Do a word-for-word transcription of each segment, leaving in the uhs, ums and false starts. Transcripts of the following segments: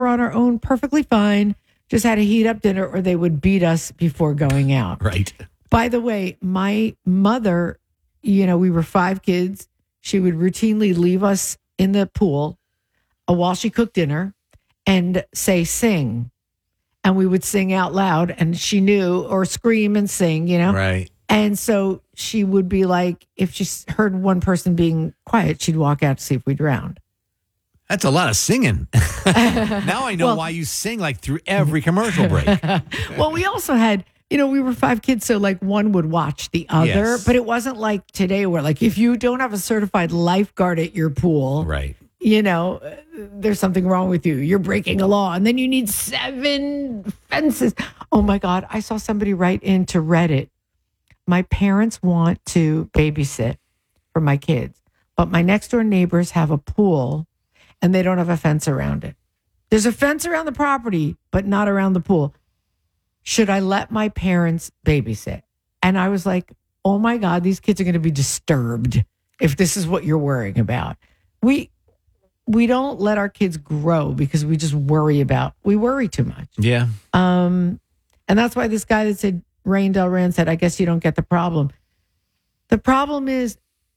on our own perfectly fine, just had to heat up dinner, or they would beat us before going out. Right. By the way, my mother, you know, we were five kids. She would routinely leave us in the pool uh, while she cooked dinner and say, sing. And we would sing out loud, and she knew, or scream and sing, you know? Right. And so she would be like, if she heard one person being quiet, she'd walk out to see if we drowned. That's a lot of singing. Now I know well, why you sing like through every commercial break. Well, we also had, you know, we were five kids, so like one would watch the other, yes. But it wasn't like today where like if you don't have a certified lifeguard at your pool, right? You know, there's something wrong with you. You're breaking a law, and then you need seven fences. Oh my God, I saw somebody write into Reddit. My parents want to babysit for my kids, but my next door neighbors have a pool. And they don't have a fence around it. There's a fence around the property, but not around the pool. Should I let my parents babysit? And I was like, oh my God, these kids are going to be disturbed if this is what you're worrying about. We we don't let our kids grow because we just worry about, we worry too much. Yeah. Um, and that's why this guy that said, Rain Del Rand said, I guess you don't get the problem. The problem is,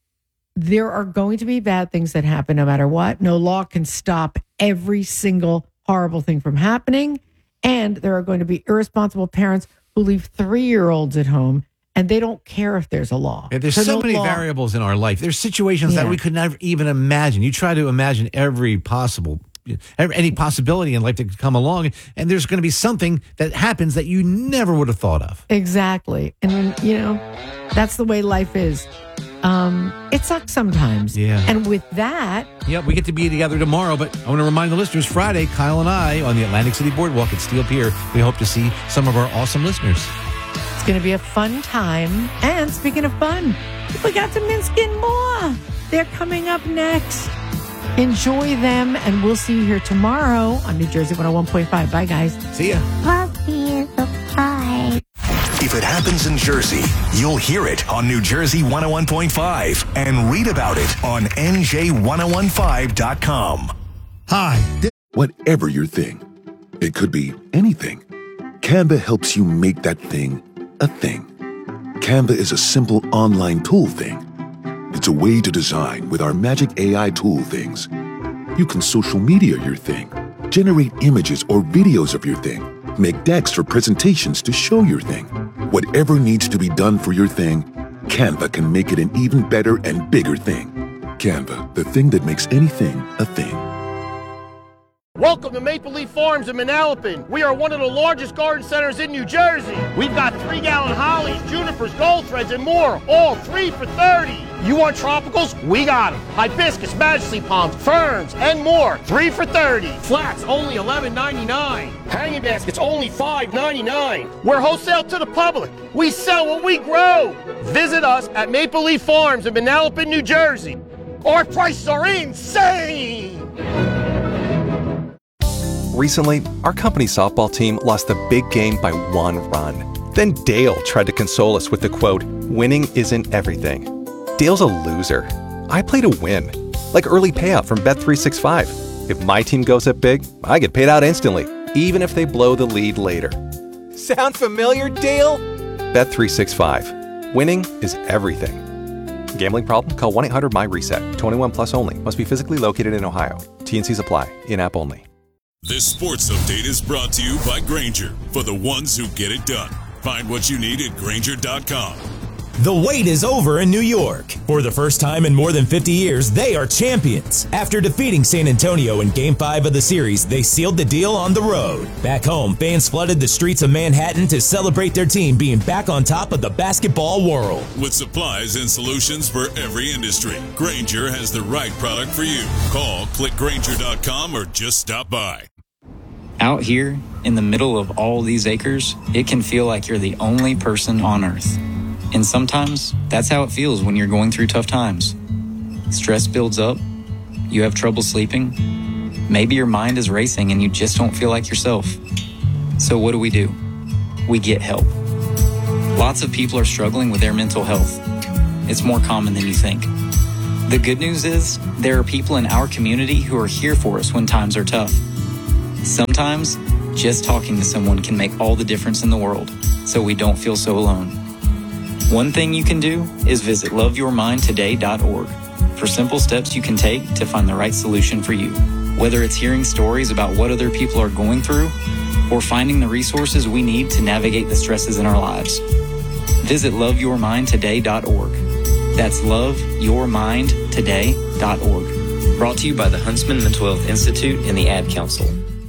there are going to be bad things that happen no matter what. No law can stop every single horrible thing from happening. And there are going to be irresponsible parents who leave three-year-olds at home, and they don't care if there's a law. Yeah, there's so, so no many law. variables in our life. There's situations yeah. that we could never even imagine. You try to imagine every possible, any possibility in life that could come along, and there's going to be something that happens that you never would have thought of. Exactly. And, you know, that's the way life is. Um, it sucks sometimes. Yeah. And with that... Yep, we get to be together tomorrow, but I want to remind the listeners, Friday, Kyle and I on the Atlantic City Boardwalk at Steel Pier, we hope to see some of our awesome listeners. It's going to be a fun time. And speaking of fun, we got to Minsky and more. They're coming up next. Enjoy them, and we'll see you here tomorrow on New Jersey one oh one point five. Bye, guys. See ya. Love you. Bye. If it happens in Jersey, you'll hear it on New Jersey one oh one point five and read about it on N J ten fifteen dot com. Hi. Whatever your thing, it could be anything. Canva helps you make that thing a thing. Canva is a simple online tool thing. It's a way to design with our magic A I tool things. You can social media your thing, generate images or videos of your thing, make decks for presentations to show your thing. Whatever needs to be done for your thing, Canva can make it an even better and bigger thing. Canva, the thing that makes anything a thing. Welcome to Maple Leaf Farms in Manalapan. We are one of the largest garden centers in New Jersey. We've got three-gallon hollies, junipers, gold threads, and more, all three for thirty. You want tropicals? We got them. Hibiscus, majesty palms, ferns, and more, three for thirty. Flats, only eleven ninety-nine. Hanging baskets, only five ninety-nine. We're wholesale to the public. We sell what we grow. Visit us at Maple Leaf Farms in Manalapan, New Jersey. Our prices are insane. Recently, our company softball team lost the big game by one run. Then Dale tried to console us with the quote, "Winning isn't everything." Dale's a loser. I play to win. Like early payout from Bet three sixty-five. If my team goes up big, I get paid out instantly, even if they blow the lead later. Sound familiar, Dale? Bet three sixty-five. Winning is everything. Gambling problem? Call one eight hundred M Y reset. twenty-one plus only. Must be physically located in Ohio. T N Cs apply. In-app only. This sports update is brought to you by Grainger, for the ones who get it done. Find what you need at Grainger dot com. The wait is over in New York. For the first time in more than fifty years, they are champions. After defeating San Antonio in Game five of the series, they sealed the deal on the road. Back home, fans flooded the streets of Manhattan to celebrate their team being back on top of the basketball world. With supplies and solutions for every industry, Grainger has the right product for you. Call, click Grainger dot com, or just stop by. Out here, in the middle of all these acres, it can feel like you're the only person on Earth. And sometimes, that's how it feels when you're going through tough times. Stress builds up, you have trouble sleeping, maybe your mind is racing and you just don't feel like yourself. So what do we do? We get help. Lots of people are struggling with their mental health. It's more common than you think. The good news is, there are people in our community who are here for us when times are tough. Sometimes, just talking to someone can make all the difference in the world, so we don't feel so alone. One thing you can do is visit love your mind today dot org for simple steps you can take to find the right solution for you. Whether it's hearing stories about what other people are going through or finding the resources we need to navigate the stresses in our lives. Visit love your mind today dot org. That's love your mind today dot org. Brought to you by the Huntsman Mental Health Institute and the Ad Council.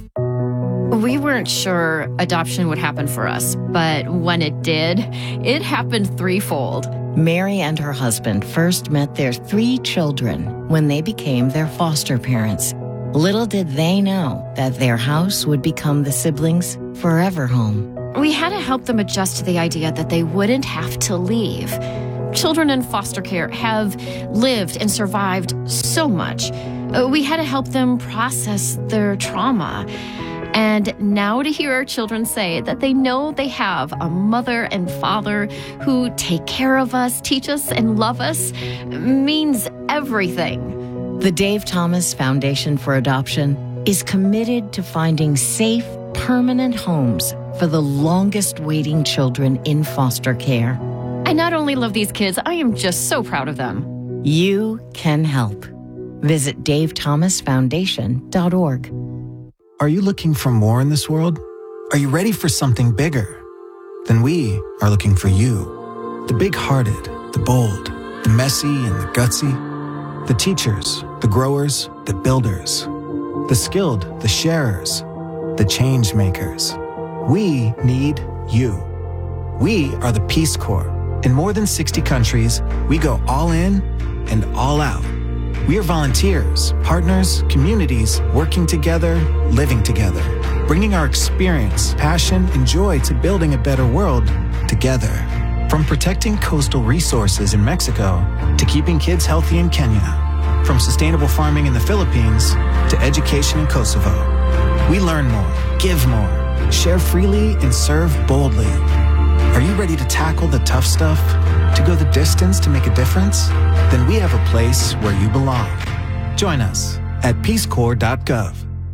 We weren't sure adoption would happen for us, but when it did, it happened threefold. Mary and her husband first met their three children when they became their foster parents. Little did they know that their house would become the siblings' forever home. We had to help them adjust to the idea that they wouldn't have to leave. Children in foster care have lived and survived so much. We had to help them process their trauma. And now to hear our children say that they know they have a mother and father who take care of us, teach us, and love us means everything. The Dave Thomas Foundation for Adoption is committed to finding safe, permanent homes for the longest waiting children in foster care. I not only love these kids, I am just so proud of them. You can help. Visit dave thomas foundation dot org. Are you looking for more in this world? Are you ready for something bigger? Then we are looking for you. The big-hearted, the bold, the messy and the gutsy. The teachers, the growers, the builders. The skilled, the sharers, the change makers. We need you. We are the Peace Corps. In more than sixty countries, we go all in and all out. We are volunteers, partners, communities, working together, living together, bringing our experience, passion, and joy to building a better world together. From protecting coastal resources in Mexico to keeping kids healthy in Kenya, from sustainable farming in the Philippines to education in Kosovo. We learn more, give more, share freely, and serve boldly. Are you ready to tackle the tough stuff? To go the distance to make a difference? Then we have a place where you belong. Join us at peace corps dot gov.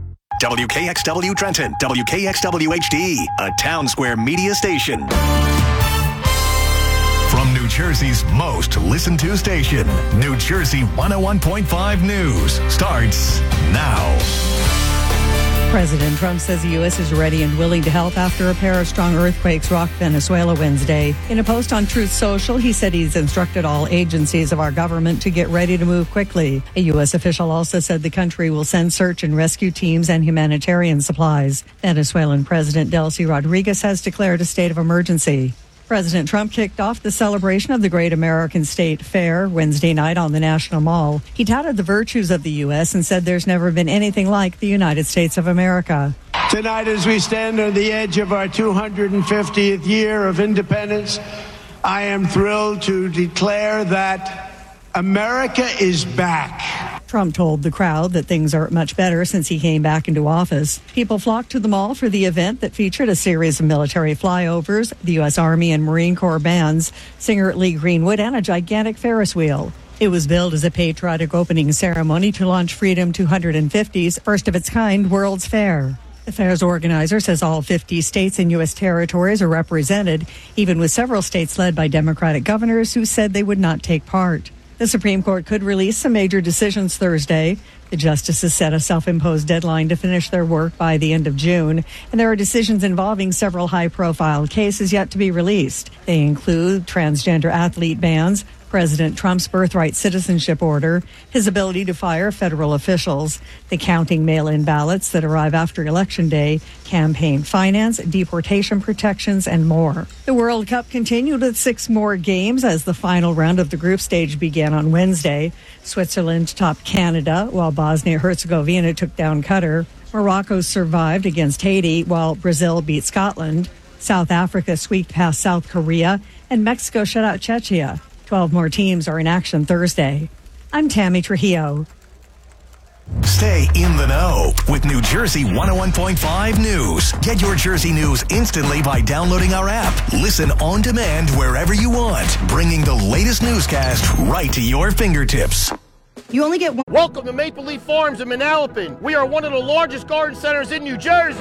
W K X W Trenton, W K X W H D, a Town Square media station. From New Jersey's most listened to station, New Jersey one oh one point five News starts now. President Trump says the U S is ready and willing to help after a pair of strong earthquakes rocked Venezuela Wednesday. In a post on Truth Social, he said he's instructed all agencies of our government to get ready to move quickly. A U S official also said the country will send search and rescue teams and humanitarian supplies. Venezuelan President Delcy Rodriguez has declared a state of emergency. President Trump kicked off the celebration of the Great American State Fair Wednesday night on the National Mall. He touted the virtues of the U S and said there's never been anything like the United States of America. Tonight, as we stand on the edge of our two hundred fiftieth year of independence, I am thrilled to declare that America is back. Trump told the crowd that things are much better since he came back into office. People flocked to the mall for the event that featured a series of military flyovers, the U S Army and Marine Corps bands, singer Lee Greenwood, and a gigantic Ferris wheel. It was billed as a patriotic opening ceremony to launch Freedom two hundred fifty's first of its kind World's Fair. The fair's organizer says all fifty states and U S territories are represented, even with several states led by Democratic governors who said they would not take part. The Supreme Court could release some major decisions Thursday. The justices set a self-imposed deadline to finish their work by the end of June, and there are decisions involving several high-profile cases yet to be released. They include transgender athlete bans, President Trump's birthright citizenship order, his ability to fire federal officials, the counting mail-in ballots that arrive after Election Day, campaign finance, deportation protections, and more. The World Cup continued with six more games as the final round of the group stage began on Wednesday. Switzerland topped Canada, while Bosnia-Herzegovina took down Qatar. Morocco survived against Haiti, while Brazil beat Scotland. South Africa squeaked past South Korea, and Mexico shut out Czechia. Twelve more teams are in action Thursday. I'm Tammy Trujillo. Stay in the know with New Jersey one oh one point five News. Get your Jersey news instantly by downloading our app. Listen on demand wherever you want, bringing the latest newscast right to your fingertips. You only get one. Welcome to Maple Leaf Farms in Manalapan. We are one of the largest garden centers in New Jersey.